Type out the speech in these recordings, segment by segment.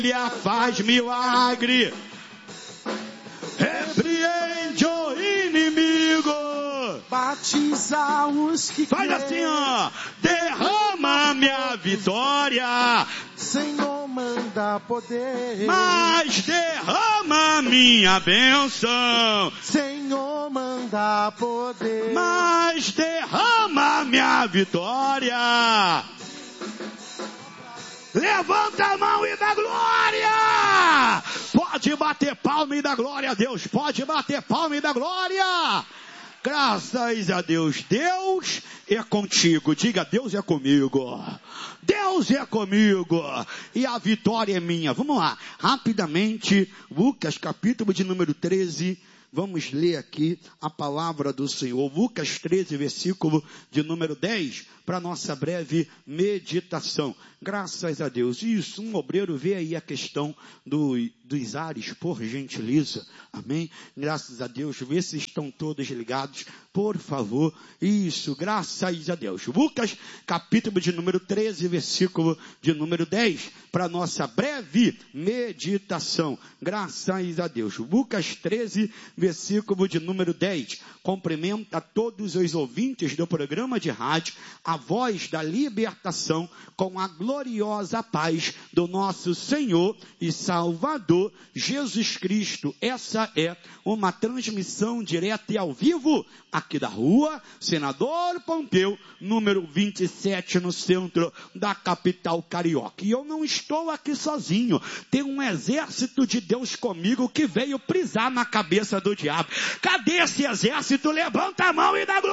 faz milagre. Repreende o inimigo. Batiza os que Faz assim, ó. Derrama minha vitória. Senhor, manda poder. Mas derrama minha bênção. Senhor, manda poder. Mas derrama minha vitória. Levanta a mão e dá glória. Pode bater palma e dá glória a Deus. Pode bater palma e dá glória. Graças a Deus. Deus é contigo. Diga, Deus é comigo. Deus é comigo. E a vitória é minha. Vamos lá. Rapidamente. Lucas, capítulo de número 13. Vamos ler aqui a palavra do Senhor. Lucas 13, versículo de número 10, para nossa breve meditação. Graças a Deus. Isso, um obreiro, vê aí a questão dos ares, por gentileza. Amém? Graças a Deus. Vê se estão todos ligados, por favor. Isso, graças a Deus. Lucas, capítulo de número 13, versículo de número 10, para nossa breve meditação. Graças a Deus. Lucas 13, versículo de número 10. Cumprimento a todos os ouvintes do programa de rádio, a voz da libertação, com a gloriosa paz do nosso Senhor e Salvador Jesus Cristo. Essa é uma transmissão direta e ao vivo, aqui da rua Senador Pompeu, número 27, no centro da capital carioca. E eu não estou aqui sozinho. Tem um exército de Deus comigo que veio prisar na cabeça do diabo. Cadê esse exército? Levanta a mão e dá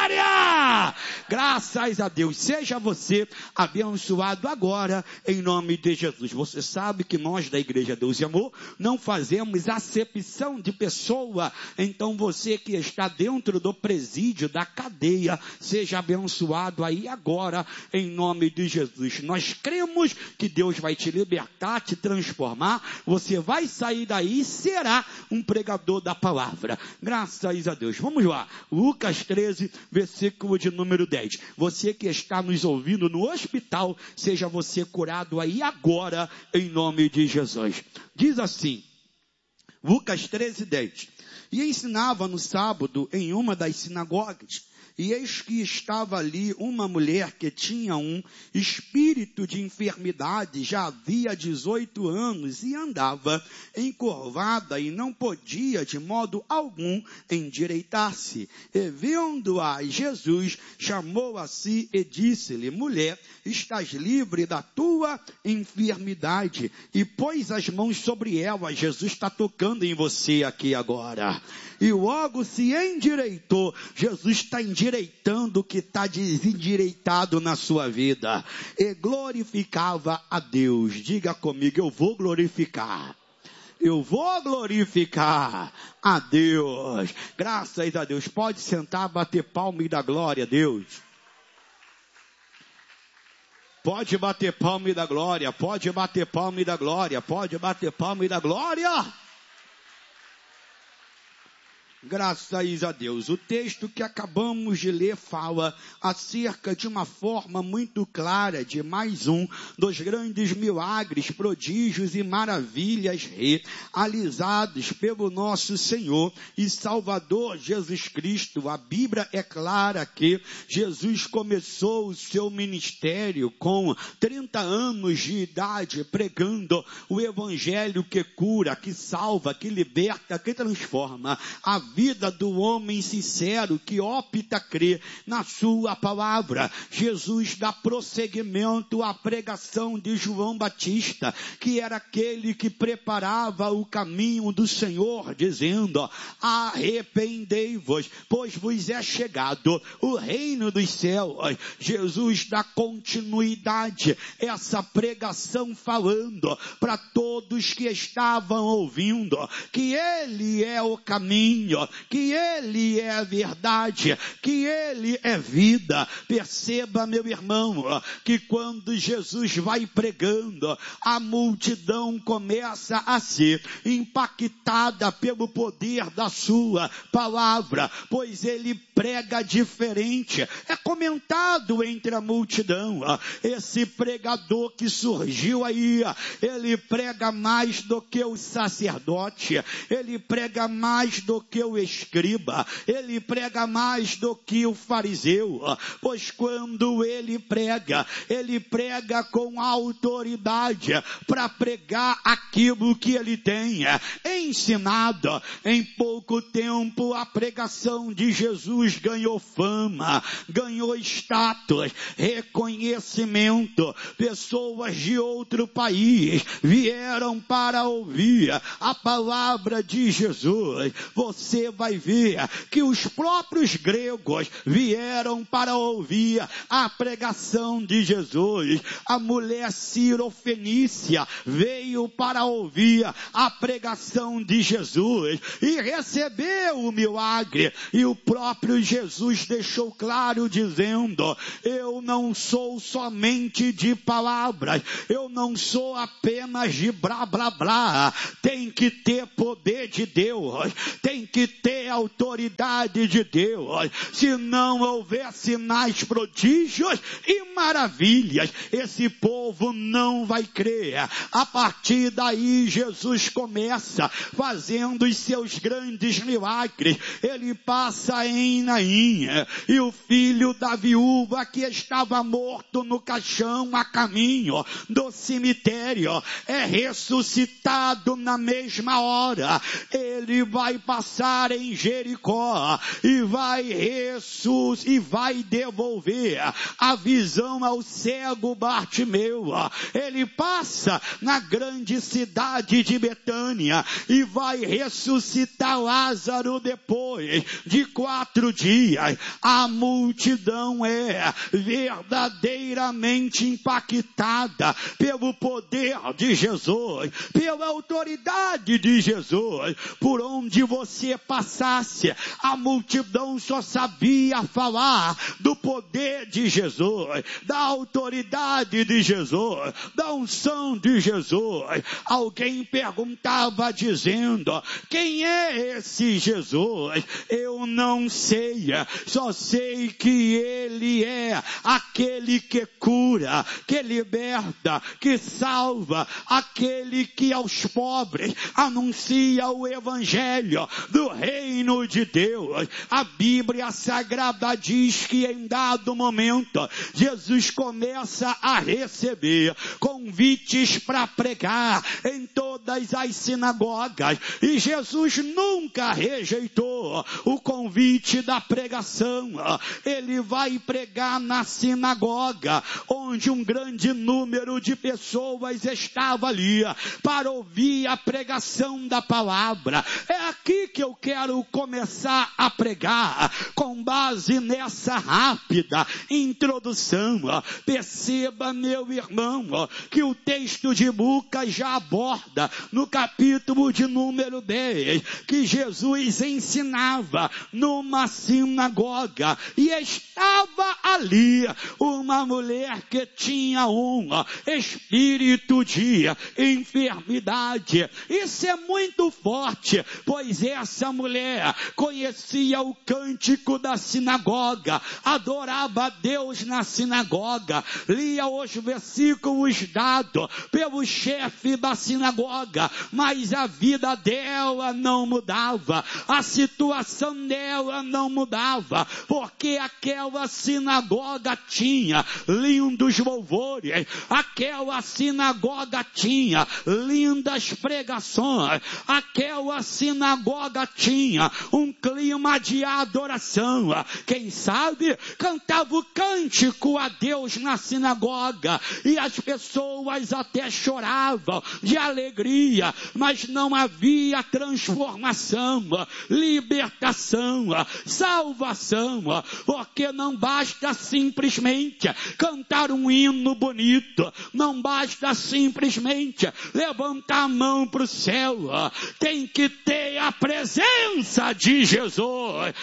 glória! Graças a Deus. Seja você abençoado agora, em nome de Jesus. Você sabe que nós da Igreja Deus e Amor não fazemos acepção de pessoa. Então você que está dentro do presídio, da cadeia, seja abençoado aí agora, em nome de Jesus. Nós cremos que Deus vai te libertar, te transformar. Você vai sair daí e será um pregador da palavra. Graças a Deus. Vamos lá. Lucas 13, versículo de número 10. Você que está nos ouvindo no hospital, seja você curado aí agora, em nome de Jesus. Diz assim, Lucas 13, 10. E ensinava no sábado em uma das sinagogas. E eis que estava ali uma mulher que tinha um espírito de enfermidade, já havia 18 anos, e andava encurvada e não podia de modo algum endireitar-se. E vendo-a Jesus, chamou a si e disse-lhe, mulher, estás livre da tua enfermidade. E pôs as mãos sobre ela. Jesus está tocando em você aqui agora. E logo se endireitou. Jesus está endireitando o que está desendireitado na sua vida. E glorificava a Deus. Diga comigo, eu vou glorificar. Eu vou glorificar a Deus. Graças a Deus. Pode sentar, bater palma e dar glória a Deus. Pode bater palma e dar glória. Pode bater palma e dar glória. Pode bater palma e dar glória. Graças a Deus. O texto que acabamos de ler fala acerca de uma forma muito clara de mais um dos grandes milagres, prodígios e maravilhas realizados pelo nosso Senhor e Salvador Jesus Cristo. A Bíblia é clara que Jesus começou o seu ministério com 30 anos de idade, pregando o evangelho que cura, que salva, que liberta, que transforma a vida do homem sincero que opta a crer na sua palavra. Jesus dá prosseguimento à pregação de João Batista, que era aquele que preparava o caminho do Senhor, dizendo, arrependei-vos, pois vos é chegado o reino dos céus. Jesus dá continuidade a essa pregação, falando para todos que estavam ouvindo que Ele é o caminho, que Ele é a verdade, que Ele é vida. Perceba, meu irmão, que quando Jesus vai pregando, a multidão começa a ser impactada pelo poder da sua palavra, pois Ele prega diferente. É comentado entre a multidão, esse pregador que surgiu aí, ele prega mais do que o sacerdote, ele prega mais do que o escriba, ele prega mais do que o fariseu, pois quando ele prega com autoridade para pregar aquilo que ele tem ensinado. Em pouco tempo a pregação de Jesus ganhou fama, ganhou status, reconhecimento. Pessoas de outro país vieram para ouvir a palavra de Jesus. Você vai ver que os próprios gregos vieram para ouvir a pregação de Jesus. A mulher cirofenícia veio para ouvir a pregação de Jesus e recebeu o milagre. E o próprio Jesus deixou claro dizendo: eu não sou somente de palavras, eu não sou apenas de blá blá blá. Tem que ter poder de Deus, tem que ter autoridade de Deus. Se não houver sinais, prodígios e maravilhas, esse povo não vai crer. A partir daí Jesus começa fazendo os seus grandes milagres. Ele passa em Naim, e o filho da viúva que estava morto no caixão a caminho do cemitério é ressuscitado na mesma hora. Ele vai passar em Jericó e vai devolver a visão ao cego Bartimeu. Ele passa na grande cidade de Betânia e vai ressuscitar Lázaro depois de 4 dias. A multidão é verdadeiramente impactada pelo poder de Jesus, pela autoridade de Jesus. Por onde você passasse, a multidão só sabia falar do poder de Jesus, da autoridade de Jesus, da unção de Jesus. Alguém perguntava dizendo: quem é esse Jesus? Eu não sei, só sei que Ele é aquele que cura, que liberta, que salva, aquele que aos pobres anuncia o evangelho do reino de Deus. A Bíblia Sagrada diz que em dado momento Jesus começa a receber convites para pregar em todas as sinagogas, e Jesus nunca rejeitou o convite da pregação. Ele vai pregar na sinagoga, onde um grande número de pessoas estava ali para ouvir a pregação da palavra. É aqui que eu quero começar a pregar, com base nessa rápida introdução. Perceba, meu irmão, que o texto de Lucas já aborda no capítulo de número 10, que Jesus ensinava numa sinagoga, e estava ali uma mulher que tinha um espírito de enfermidade. Isso é muito forte, pois essa mulher conhecia o cântico da sinagoga, adorava a Deus na sinagoga, lia os versículos dados pelo chefe da sinagoga, mas a vida dela não mudava, a situação dela não mudava, porque aquela sinagoga tinha lindos louvores, aquela sinagoga tinha lindas pregações, aquela sinagoga tinha um clima de adoração. Quem sabe cantava o cântico a Deus na sinagoga e as pessoas até choravam de alegria, mas não havia transformação, libertação, salvação, porque não basta simplesmente cantar um hino bonito, não basta simplesmente levantar a mão para o céu, tem que ter foi a presença de Jesus.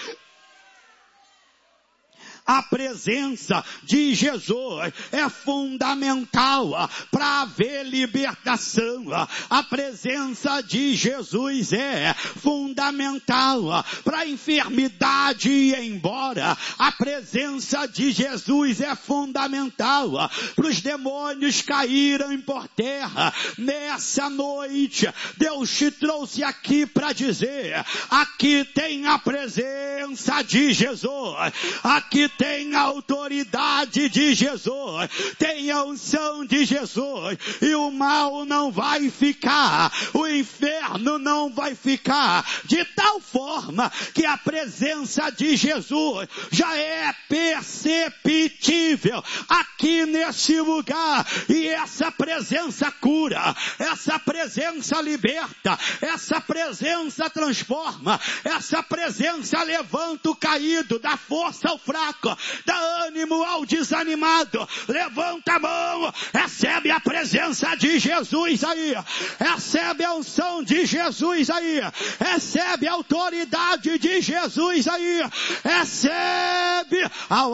A presença de Jesus é fundamental para haver libertação. A presença de Jesus é fundamental para a enfermidade ir embora. A presença de Jesus é fundamental para os demônios caírem por terra. Nessa noite, Deus te trouxe aqui para dizer: aqui tem a presença de Jesus. Aqui tem a autoridade de Jesus, tem a unção de Jesus, e o mal não vai ficar, o inferno não vai ficar, de tal forma que a presença de Jesus já é perceptível aqui nesse lugar, e essa presença cura, essa presença liberta, essa presença transforma, essa presença levanta o caído, dá força ao fraco, dá ânimo ao desanimado. Levanta a mão, recebe a presença de Jesus aí, recebe a unção de Jesus aí, recebe a autoridade de Jesus aí, recebe ao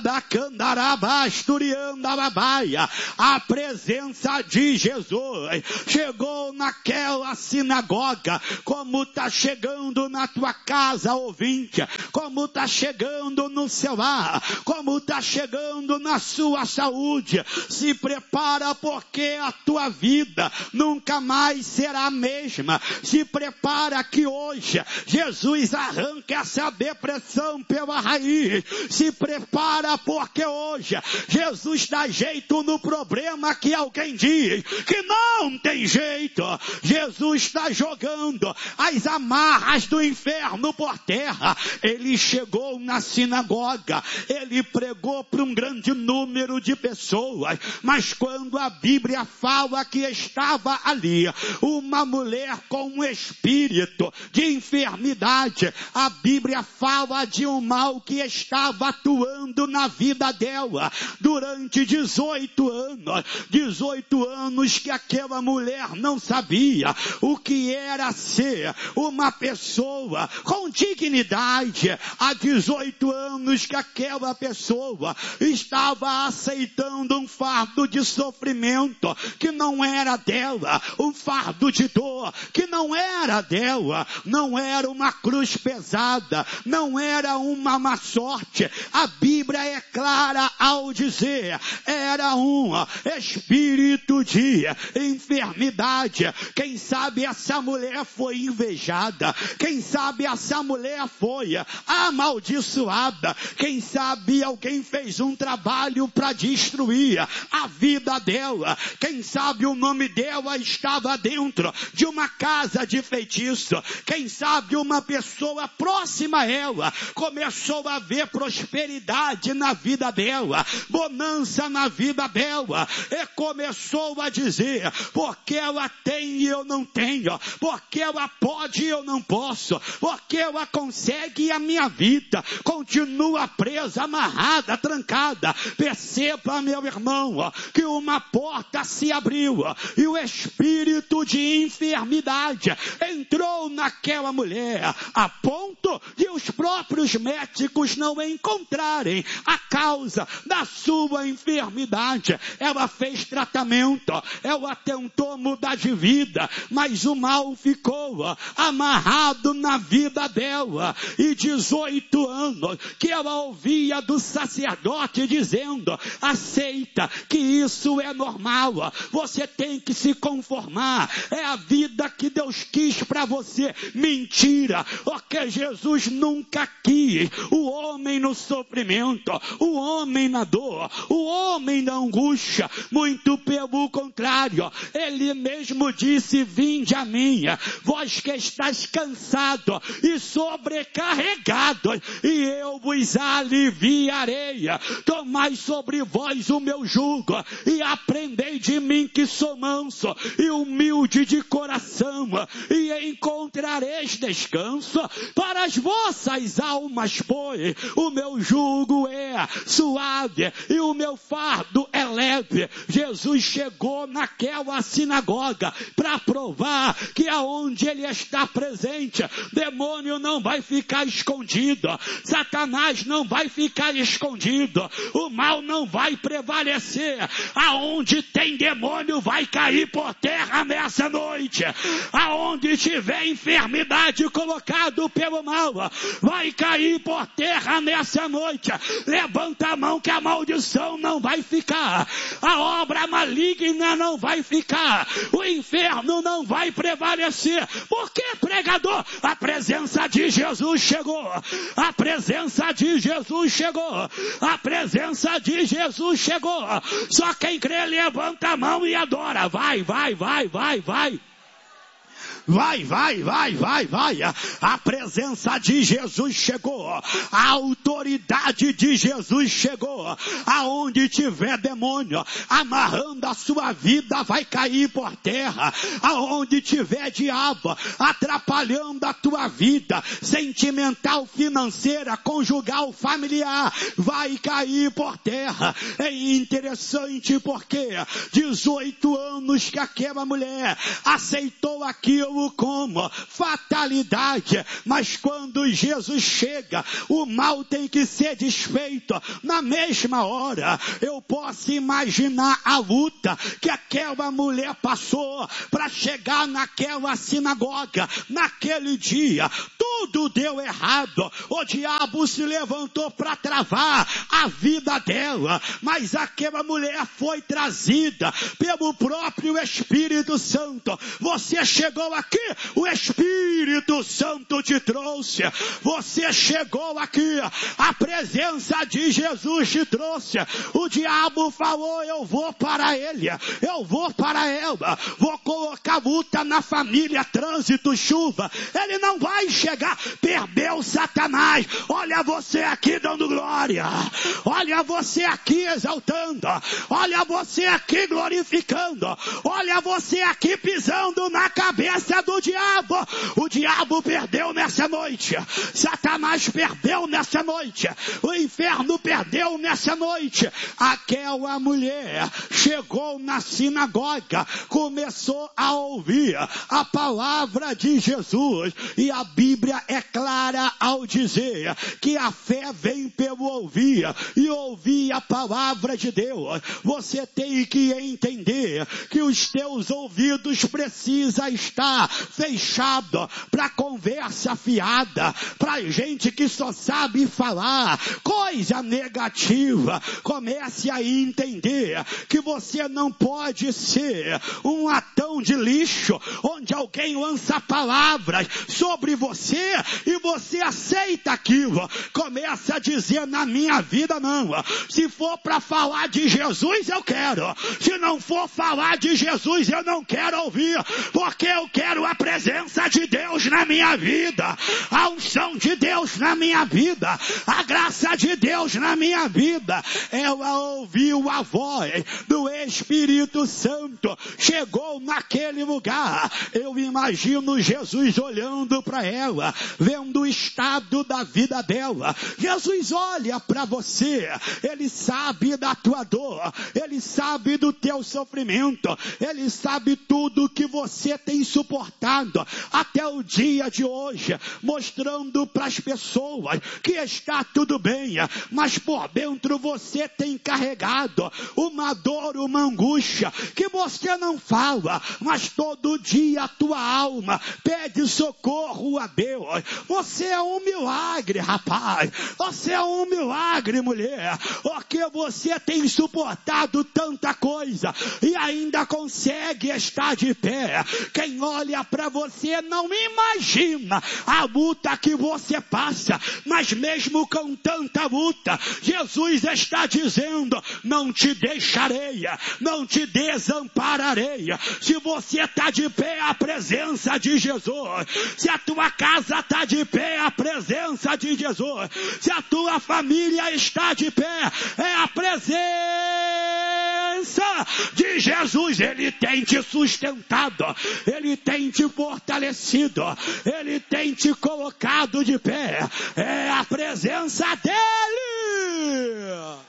abadacandarabasturiandababaia, a presença de Jesus. Chegou naquela sinagoga, como está chegando na tua casa, ouvinte, como está chegando no seu lar, como está chegando na sua saúde. Se prepara, porque a tua vida nunca mais será a mesma. Se prepara que hoje Jesus arranca essa depressão pela raiz. Se prepara, porque hoje Jesus dá jeito no problema que alguém diz que não tem jeito. Jesus está jogando as amarras do inferno por terra. Ele chegou na sinagoga, ele pregou para um grande número de pessoas, mas quando a Bíblia fala que estava ali uma mulher com um espírito de enfermidade, a Bíblia fala de um mal que estava atuando na vida dela durante 18 anos que aquela mulher não sabia o que era ser uma pessoa com dignidade. Há 18 anos que aquela pessoa estava aceitando um fardo de sofrimento que não era dela, um fardo de dor que não era dela, não era uma cruz pesada, não era uma má sorte. A Bíblia é clara ao dizer: era um espírito de enfermidade. Quem sabe essa mulher foi invejada, quem sabe essa mulher foi amaldiçoada, quem sabe alguém fez um trabalho para destruir a vida dela, quem sabe o nome dela estava dentro de uma casa de feitiço, quem sabe uma pessoa próxima a ela começou a ver prosperidade na vida dela, bonança na vida dela, e começou a dizer: porque ela tem e eu não tenho, porque ela pode e eu não posso, porque ela consegue e a minha vida continua presa, amarrada, trancada. Perceba, meu irmão, que uma porta se abriu e o espírito de enfermidade entrou naquela mulher, a ponto de os próprios médicos não encontrarem a causa da sua enfermidade. Ela fez tratamento, ela tentou mudar de vida, mas o mal ficou amarrado na vida dela. E 18 anos que ela ouvia do sacerdote dizendo: aceita que isso é normal, você tem que se conformar, é a vida que Deus quis para você. Mentira, porque Jesus nunca quis o homem no sofrimento, o homem na dor, o homem na angústia. Muito pelo contrário, ele mesmo disse: vinde a mim, vós que estáis cansados e sobrecarregados, e eu vos aliviarei. aliviarei. Tomai sobre vós o meu jugo e aprendei de mim que sou manso e humilde de coração, e encontrareis descanso para as vossas almas, pois o meu jugo é suave e o meu fardo é leve. Jesus chegou naquela sinagoga para provar que aonde ele está presente, demônio não vai ficar escondido, Satanás não vai ficar escondido, o mal não vai prevalecer. Aonde tem demônio vai cair por terra nessa noite. Aonde tiver enfermidade colocado pelo mal, vai cair por terra nessa noite. Levanta a mão que a maldição não vai ficar, a obra maligna não vai ficar, o inferno não vai prevalecer. Por que, pregador? A presença de Jesus chegou, a presença de Jesus chegou, a presença de Jesus chegou. Só quem crê levanta a mão e adora. Vai, vai, vai, vai, vai. Vai, vai, vai, vai, vai. A presença de Jesus chegou. A autoridade de Jesus chegou. Aonde tiver demônio amarrando a sua vida, vai cair por terra. Aonde tiver diabo atrapalhando a tua vida sentimental, financeira, conjugal, familiar, vai cair por terra. É interessante porque 18 anos que aquela mulher aceitou aquilo como fatalidade, mas quando Jesus chega, o mal tem que ser desfeito na mesma hora. Eu posso imaginar a luta que aquela mulher passou para chegar naquela sinagoga, naquele dia. Tudo deu errado, o diabo se levantou para travar a vida dela, mas aquela mulher foi trazida pelo próprio Espírito Santo. Você chegou aqui, o Espírito Santo te trouxe. Você chegou aqui, a presença de Jesus te trouxe. O diabo falou: eu vou para ele, eu vou para ela, vou colocar luta na família, trânsito, chuva. Ele não vai chegar. Perdeu Satanás. Olha você aqui dando glória, olha você aqui exaltando, olha você aqui glorificando, olha você aqui pisando na cabeça do diabo. O diabo perdeu nessa noite, Satanás perdeu nessa noite, o inferno perdeu nessa noite. Aquela mulher chegou na sinagoga, começou a ouvir a palavra de Jesus, e a Bíblia é clara ao dizer que a fé vem pelo ouvir, e ouvir a palavra de Deus. Você tem que entender que os teus ouvidos precisam estar fechado para conversa fiada, para gente que só sabe falar coisa negativa. Comece a entender que você não pode ser um latão de lixo onde alguém lança palavras sobre você e você aceita aquilo. Começa a dizer: na minha vida não. Se for para falar de Jesus, eu quero. Se não for falar de Jesus, eu não quero ouvir, porque eu quero a presença de Deus na minha vida, a unção de Deus na minha vida, a graça de Deus na minha vida. Ela ouviu a voz do Espírito Santo, chegou naquele lugar. Eu imagino Jesus olhando para ela, vendo o estado da vida dela. Jesus olha para você, ele sabe da tua dor, ele sabe do teu sofrimento, ele sabe tudo que você tem suportado até o dia de hoje, mostrando para as pessoas que está tudo bem, mas por dentro você tem carregado uma dor, uma angústia que você não fala, mas todo dia a tua alma pede socorro a Deus. Você é um milagre, rapaz, você é um milagre, mulher, porque você tem suportado tanta coisa e ainda consegue estar de pé. Quem olha para você não imagina a luta que você passa, mas mesmo com tanta luta, Jesus está dizendo: não te deixarei, não te desampararei. Se você está de pé, a presença de Jesus. Se a tua casa está de pé, a presença de Jesus. Se a tua família está de pé, é a presença de Jesus. Ele tem te sustentado, Ele tem te fortalecido, Ele tem te colocado de pé. É a presença dEle.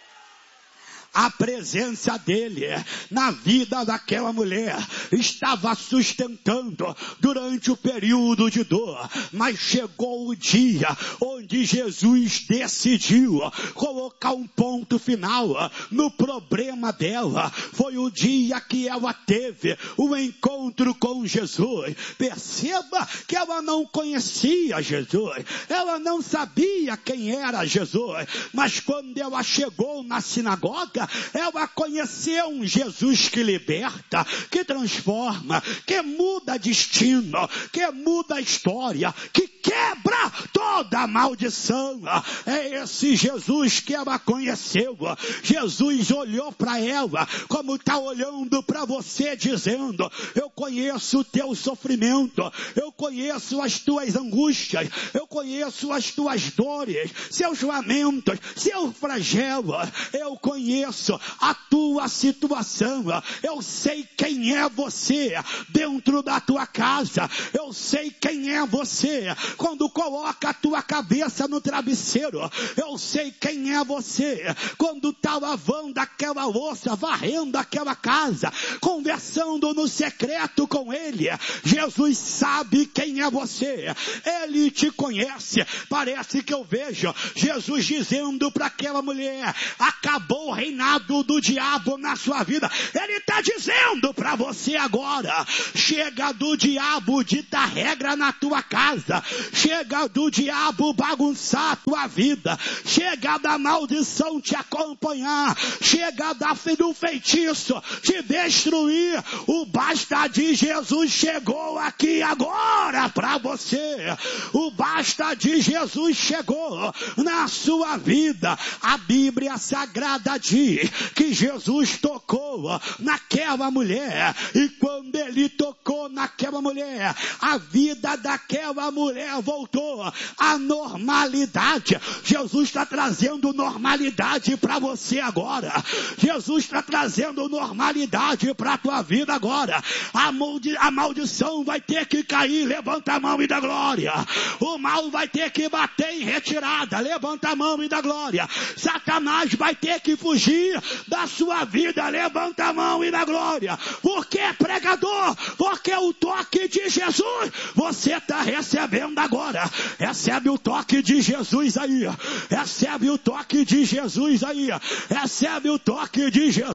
A presença dele na vida daquela mulher estava sustentando durante o período de dor, mas chegou o dia onde Jesus decidiu colocar um ponto final no problema dela. Foi o dia que ela teve um encontro com Jesus. Perceba que ela não conhecia Jesus, ela não sabia quem era Jesus, mas quando ela chegou na sinagoga, ela conheceu um Jesus que liberta, que transforma, que muda destino, que muda a história, que quebra toda a maldição. É esse Jesus que ela conheceu. Jesus olhou para ela como está olhando para você, dizendo: eu conheço o teu sofrimento, eu conheço as tuas angústias, eu conheço as tuas dores, seus lamentos, seu flagelo, eu conheço a tua situação, eu sei quem é você dentro da tua casa, eu sei quem é você quando coloca a tua cabeça no travesseiro, eu sei quem é você quando está lavando aquela louça, varrendo aquela casa, conversando no secreto com Ele. Jesus sabe quem é você, Ele te conhece. Parece que eu vejo Jesus dizendo para aquela mulher: acabou o reinado do diabo na sua vida. Ele está dizendo para você agora: chega do diabo ditar regra na tua casa, chega do diabo bagunçar a tua vida, chega da maldição te acompanhar, chega do feitiço te destruir. O basta de Jesus chegou aqui agora para você. O basta de Jesus chegou na sua vida. A Bíblia Sagrada diz que Jesus tocou naquela mulher, e quando Ele tocou naquela mulher, a vida daquela mulher voltou à normalidade. Jesus está trazendo normalidade para você agora. Jesus está trazendo normalidade para a tua vida agora. A maldição vai ter que cair. Levanta a mão e dá glória. O mal vai ter que bater em retirada. Levanta a mão e dá glória. Satanás vai ter que fugir da sua vida. Levanta a mão e dá glória. Porque pregador, porque o toque de Jesus você está recebendo agora. Recebe o toque de Jesus aí. Recebe o toque de Jesus aí. Recebe o toque de Jesus.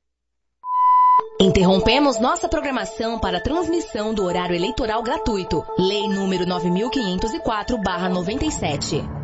Interrompemos nossa programação para a transmissão do horário eleitoral gratuito. Lei número 9.504/97.